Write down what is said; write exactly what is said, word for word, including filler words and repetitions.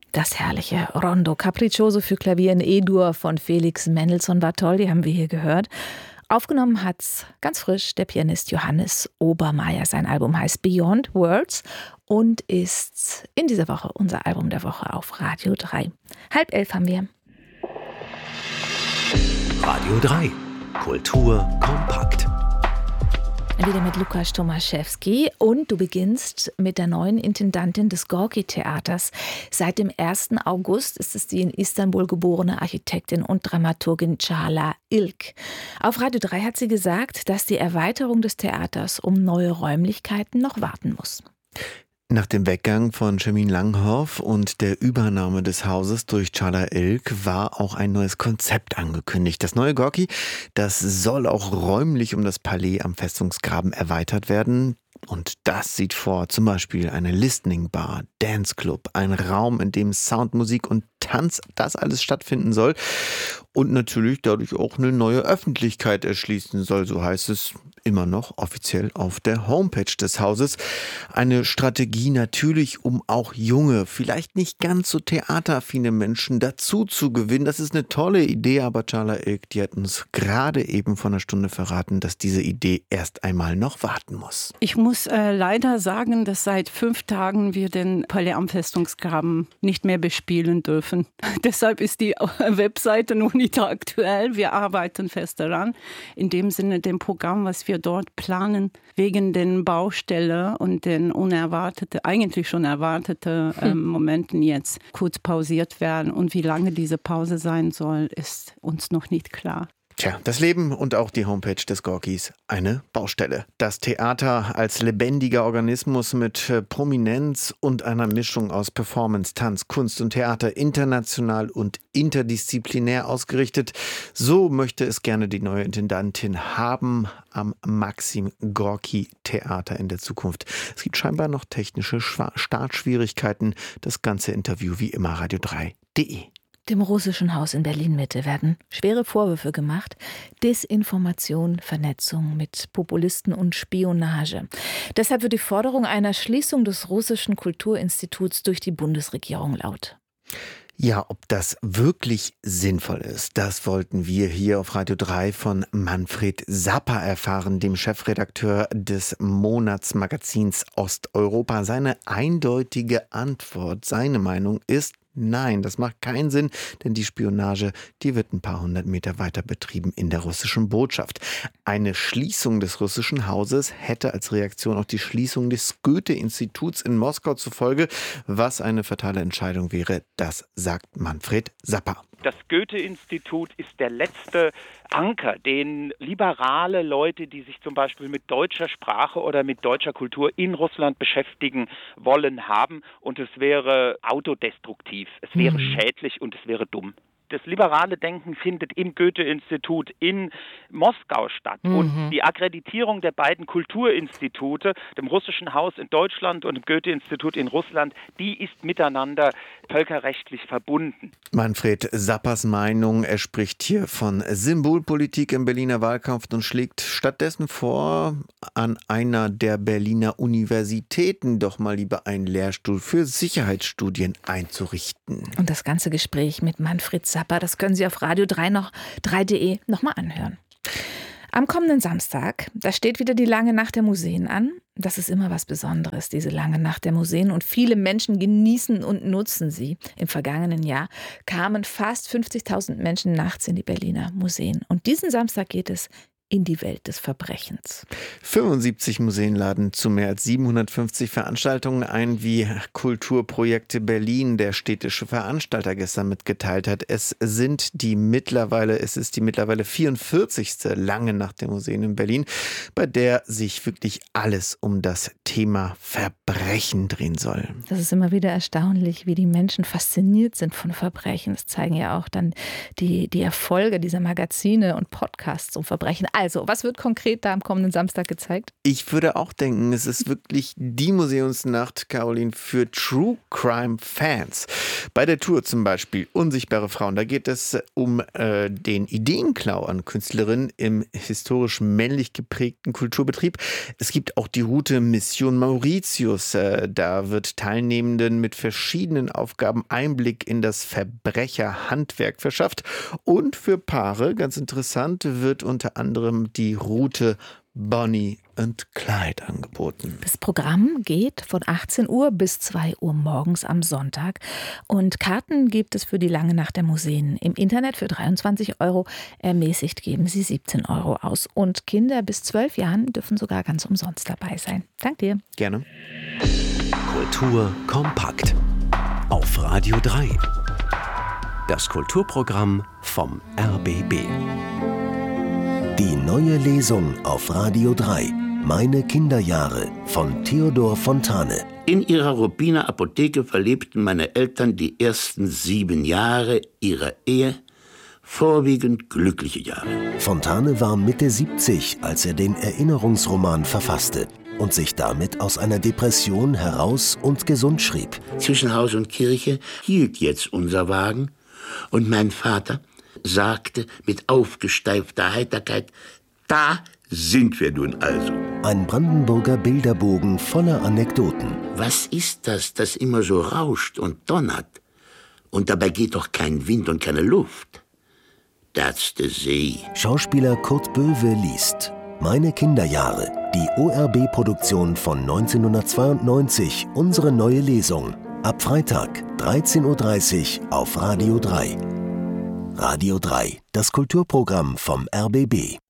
Das herrliche Rondo Capriccioso für Klavier in E-Dur von Felix Mendelssohn Bartholdy, die haben wir hier gehört. Aufgenommen hat's ganz frisch der Pianist Johannes Obermaier. Sein Album heißt Beyond Words und ist in dieser Woche unser Album der Woche auf Radio drei. Halb elf haben wir. Radio drei. Kultur kompakt. Wieder mit Lukas Tomaszewski und du beginnst mit der neuen Intendantin des Gorki-Theaters. Seit dem ersten August ist es die in Istanbul geborene Architektin und Dramaturgin Çağla İlk. Auf Radio drei hat sie gesagt, dass die Erweiterung des Theaters um neue Räumlichkeiten noch warten muss. Nach dem Weggang von Şermin Langhoff und der Übernahme des Hauses durch Çağla İlk war auch ein neues Konzept angekündigt. Das neue Gorki, das soll auch räumlich um das Palais am Festungsgraben erweitert werden. Und das sieht vor zum Beispiel eine Listening Bar, Dance Club, ein Raum, in dem Sound, Musik und Tanz, das alles stattfinden soll. Und natürlich dadurch auch eine neue Öffentlichkeit erschließen soll, so heißt es immer noch offiziell auf der Homepage des Hauses. Eine Strategie natürlich, um auch junge, vielleicht nicht ganz so theateraffine Menschen dazu zu gewinnen. Das ist eine tolle Idee, aber Çağla İlk, die hat uns gerade eben vor einer Stunde verraten, dass diese Idee erst einmal noch warten muss. Ich muss äh, leider sagen, dass seit fünf Tagen wir den Palais am Festungsgraben nicht mehr bespielen dürfen. Deshalb ist die Webseite noch nicht aktuell. Wir arbeiten fest daran. In dem Sinne, dem Programm, was wir dort planen, wegen den Baustelle und den unerwarteten, eigentlich schon erwarteten äh, Momenten jetzt kurz pausiert werden. Und wie lange diese Pause sein soll, ist uns noch nicht klar. Tja, das Leben und auch die Homepage des Gorkis, eine Baustelle. Das Theater als lebendiger Organismus mit Prominenz und einer Mischung aus Performance, Tanz, Kunst und Theater, international und interdisziplinär ausgerichtet. So möchte es gerne die neue Intendantin haben am Maxim Gorki Theater in der Zukunft. Es gibt scheinbar noch technische Startschwierigkeiten. Das ganze Interview wie immer radio drei punkt de. Dem Russischen Haus in Berlin-Mitte werden schwere Vorwürfe gemacht. Desinformation, Vernetzung mit Populisten und Spionage. Deshalb wird die Forderung einer Schließung des Russischen Kulturinstituts durch die Bundesregierung laut. Ja, ob das wirklich sinnvoll ist, das wollten wir hier auf Radio drei von Manfred Sapper erfahren, dem Chefredakteur des Monatsmagazins Osteuropa. Seine eindeutige Antwort, seine Meinung ist: Nein, das macht keinen Sinn, denn die Spionage, die wird ein paar hundert Meter weiter betrieben in der russischen Botschaft. Eine Schließung des russischen Hauses hätte als Reaktion auch die Schließung des Goethe-Instituts in Moskau zur Folge, was eine fatale Entscheidung wäre, das sagt Manfred Sapper. Das Goethe-Institut ist der letzte Anker, den liberale Leute, die sich zum Beispiel mit deutscher Sprache oder mit deutscher Kultur in Russland beschäftigen wollen, haben. Und es wäre autodestruktiv, es wäre mhm. schädlich und es wäre dumm. Das liberale Denken findet im Goethe-Institut in Moskau statt. Mhm. Und die Akkreditierung der beiden Kulturinstitute, dem Russischen Haus in Deutschland und dem Goethe-Institut in Russland, die ist miteinander völkerrechtlich verbunden. Manfred Sappers Meinung, er spricht hier von Symbolpolitik im Berliner Wahlkampf und schlägt stattdessen vor, an einer der Berliner Universitäten doch mal lieber einen Lehrstuhl für Sicherheitsstudien einzurichten. Und das ganze Gespräch mit Manfred Sapper, das können Sie auf radio drei noch drei punkt de nochmal anhören. Am kommenden Samstag, da steht wieder die lange Nacht der Museen an. Das ist immer was Besonderes, diese lange Nacht der Museen. Und viele Menschen genießen und nutzen sie. Im vergangenen Jahr kamen fast fünfzigtausend Menschen nachts in die Berliner Museen. Und diesen Samstag geht es in die Welt des Verbrechens. fünfundsiebzig Museen laden zu mehr als siebenhundertfünfzig Veranstaltungen ein, wie Kulturprojekte Berlin, der städtische Veranstalter, gestern mitgeteilt hat. Es sind die mittlerweile, es ist die mittlerweile vierundvierzigste lange Nacht der Museen in Berlin, bei der sich wirklich alles um das Thema Verbrechen drehen soll. Das ist immer wieder erstaunlich, wie die Menschen fasziniert sind von Verbrechen. Das zeigen ja auch dann die, die Erfolge dieser Magazine und Podcasts um Verbrechen. Also, was wird konkret da am kommenden Samstag gezeigt? Ich würde auch denken, es ist wirklich die Museumsnacht, Caroline, für True Crime Fans. Bei der Tour zum Beispiel Unsichtbare Frauen, da geht es um äh, den Ideenklau an Künstlerinnen im historisch männlich geprägten Kulturbetrieb. Es gibt auch die Route Mission Mauritius. Äh, da wird Teilnehmenden mit verschiedenen Aufgaben Einblick in das Verbrecherhandwerk verschafft. Und für Paare, ganz interessant, wird unter anderem die Route Bonnie und Clyde angeboten. Das Programm geht von achtzehn Uhr bis zwei Uhr morgens am Sonntag. Und Karten gibt es für die lange Nacht der Museen. Im Internet für dreiundzwanzig Euro, ermäßigt geben sie siebzehn Euro aus. Und Kinder bis zwölf Jahren dürfen sogar ganz umsonst dabei sein. Dank dir. Gerne. Kultur kompakt. Auf Radio drei. Das Kulturprogramm vom R B B. Die neue Lesung auf Radio drei. Meine Kinderjahre von Theodor Fontane. In ihrer Ruppiner Apotheke verlebten meine Eltern die ersten sieben Jahre ihrer Ehe, vorwiegend glückliche Jahre. Fontane war Mitte siebzig, als er den Erinnerungsroman verfasste und sich damit aus einer Depression heraus und gesund schrieb. Zwischen Haus und Kirche hielt jetzt unser Wagen und mein Vater sagte mit aufgesteifter Heiterkeit: Da sind wir nun also. Ein Brandenburger Bilderbogen voller Anekdoten. Was ist das, das immer so rauscht und donnert? Und dabei geht doch kein Wind und keine Luft. That's the See. Schauspieler Kurt Böwe liest Meine Kinderjahre, die O R B-Produktion von neunzehnhundertzweiundneunzig, unsere neue Lesung. Ab Freitag, dreizehn Uhr dreißig auf Radio drei. Radio drei, das Kulturprogramm vom R B B.